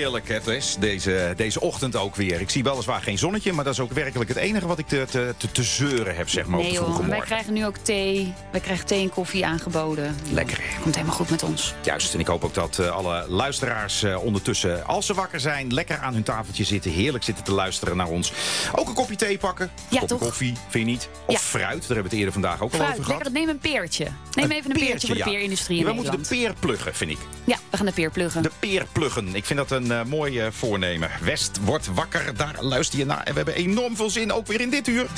heerlijk, het is deze ochtend ook weer. Ik zie weliswaar geen zonnetje, maar dat is ook werkelijk het enige wat ik te zeuren heb, zeg maar, op de vroege morgen. Wij krijgen nu ook thee. Wij krijgen thee en koffie aangeboden. Lekker. Komt helemaal goed met ons. Juist, en ik hoop ook dat alle luisteraars ondertussen, als ze wakker zijn, lekker aan hun tafeltje zitten, heerlijk zitten te luisteren naar ons. Ook een kopje thee pakken, ja, kopje koffie, vind je niet? Of fruit, daar hebben we het eerder vandaag ook al over gehad. Lekker, neem een peertje. Neem even een peertje voor de peerindustrie in Nederland. We moeten de peer pluggen, vind ik. Ja, we gaan de peer pluggen. De peer pluggen. Ik vind dat een mooi voornemen. West wordt wakker, daar luister je naar. En we hebben enorm veel zin, ook weer in dit uur.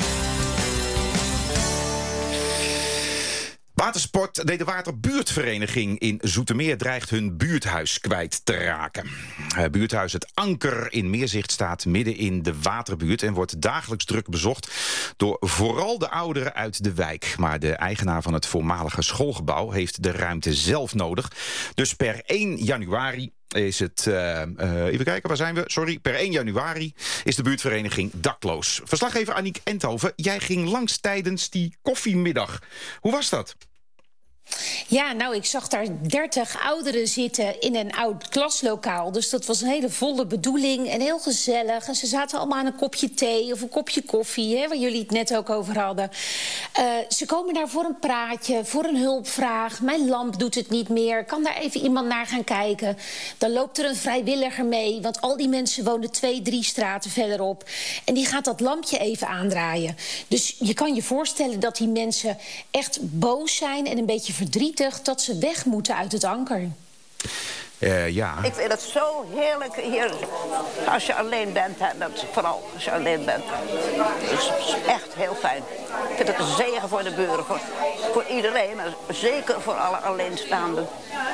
De Waterbuurtvereniging in Zoetermeer dreigt hun buurthuis kwijt te raken. Buurthuis Het Anker in Meerzicht staat midden in de waterbuurt en wordt dagelijks druk bezocht door vooral de ouderen uit de wijk. Maar de eigenaar van het voormalige schoolgebouw heeft de ruimte zelf nodig. Dus per 1 januari is het, even kijken, waar zijn we? Sorry, per 1 januari is de buurtvereniging dakloos. Verslaggever Aniek Enthoven, jij ging langs tijdens die koffiemiddag. Hoe was dat? Ja, nou, ik zag daar 30 ouderen zitten in een oud klaslokaal. Dus dat was een hele volle bedoeling en heel gezellig. En ze zaten allemaal aan een kopje thee of een kopje koffie, hè, waar jullie het net ook over hadden. Ze komen daar voor een praatje, voor een hulpvraag. Mijn lamp doet het niet meer. Kan daar even iemand naar gaan kijken? Dan loopt er een vrijwilliger mee, want al die mensen wonen 2, 3 straten verderop. En die gaat dat lampje even aandraaien. Dus je kan je voorstellen dat die mensen echt boos zijn en een beetje verdrietig dat ze weg moeten uit het anker. Ja. Ik vind het zo heerlijk hier, als je alleen bent, hè, dat, vooral als je alleen bent. Het is echt heel fijn. Ik vind het een zegen voor de buren, voor iedereen, maar zeker voor alle alleenstaanden.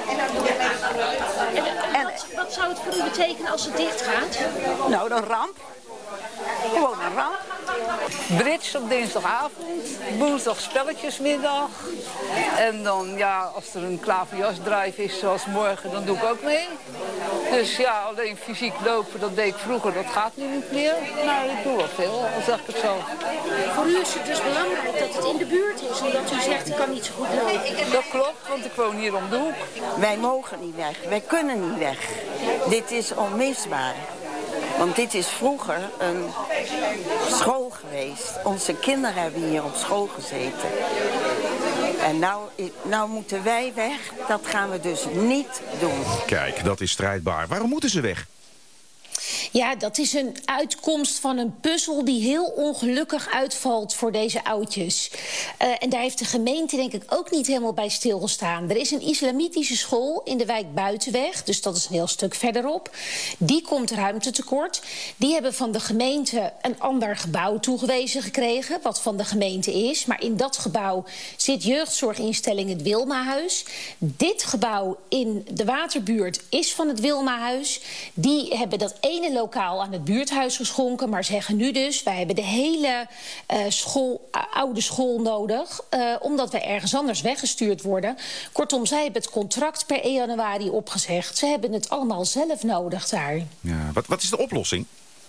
En wat zou het voor u betekenen als het dicht gaat? Nou, een ramp. Gewoon een ramp. Bridge op dinsdagavond, woensdag spelletjesmiddag. En dan, ja, als er een klaverjasdrive is zoals morgen, dan doe ik ook mee. Dus ja, alleen fysiek lopen, dat deed ik vroeger, dat gaat nu niet meer. Maar ik doe wel veel, al zeg ik het zo. Voor u is het dus belangrijk dat het in de buurt is, omdat u zegt ik kan niet zo goed lopen. Dat klopt, want ik woon hier om de hoek. Wij mogen niet weg, wij kunnen niet weg. Dit is onmisbaar. Want dit is vroeger een school geweest. Onze kinderen hebben hier op school gezeten. En nou moeten wij weg. Dat gaan we dus niet doen. Kijk, dat is strijdbaar. Waarom moeten ze weg? Ja, dat is een uitkomst van een puzzel die heel ongelukkig uitvalt voor deze oudjes. En daar heeft de gemeente denk ik ook niet helemaal bij stilgestaan. Er is een islamitische school in de wijk Buitenweg, dus dat is een heel stuk verderop. Die komt ruimtetekort. Die hebben van de gemeente een ander gebouw toegewezen gekregen, wat van de gemeente is. Maar in dat gebouw zit jeugdzorginstelling het Wilmahuis. Dit gebouw in de Waterbuurt is van het Wilmahuis. Die hebben dat ene lokaal aan het buurthuis geschonken, maar zeggen nu dus, wij hebben de hele oude school nodig, omdat wij ergens anders weggestuurd worden. Kortom, zij hebben het contract per 1 januari opgezegd. Ze hebben het allemaal zelf nodig daar. Ja, wat is de oplossing?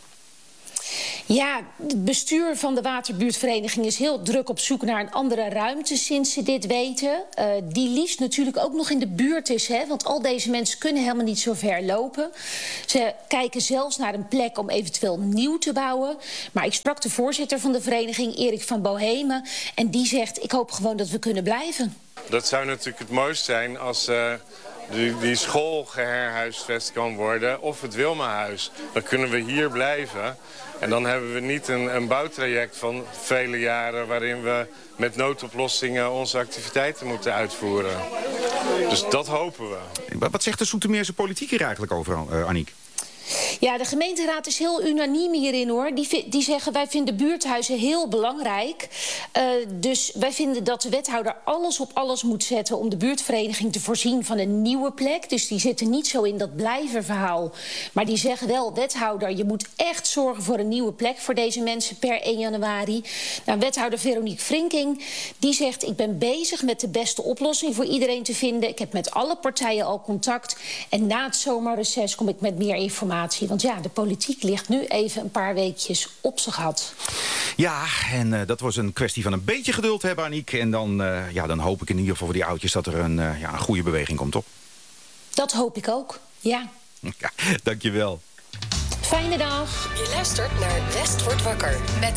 Ja, het bestuur van de Waterbuurtvereniging is heel druk op zoek naar een andere ruimte sinds ze dit weten. Die liefst natuurlijk ook nog in de buurt is, hè, want al deze mensen kunnen helemaal niet zo ver lopen. Ze kijken zelfs naar een plek om eventueel nieuw te bouwen. Maar ik sprak de voorzitter van de vereniging, Erik van Bohemen, en die zegt, ik hoop gewoon dat we kunnen blijven. Dat zou natuurlijk het mooist zijn als die school geherhuisvest kan worden of het Wilmahuis. Dan kunnen we hier blijven. En dan hebben we niet een bouwtraject van vele jaren waarin we met noodoplossingen onze activiteiten moeten uitvoeren. Dus dat hopen we. Wat zegt de Zoetermeerse politiek hier eigenlijk over, Aniek? Ja, de gemeenteraad is heel unaniem hierin, hoor. Die zeggen, wij vinden buurthuizen heel belangrijk. Dus wij vinden dat de wethouder alles op alles moet zetten om de buurtvereniging te voorzien van een nieuwe plek. Dus die zitten niet zo in dat blijververhaal. Maar die zeggen wel, wethouder, je moet echt zorgen voor een nieuwe plek voor deze mensen per 1 januari. Nou, wethouder Veronique Frinking, die zegt, ik ben bezig met de beste oplossing voor iedereen te vinden. Ik heb met alle partijen al contact. En na het zomerreces kom ik met meer informatie. Want ja, de politiek ligt nu even een paar weekjes op zijn gat. Ja, en dat was een kwestie van een beetje geduld hebben, Aniek. En dan hoop ik in ieder geval voor die oudjes dat er een goede beweging komt, toch? Dat hoop ik ook, ja. Ja, dankjewel. Fijne dag. Je luistert naar West wordt wakker met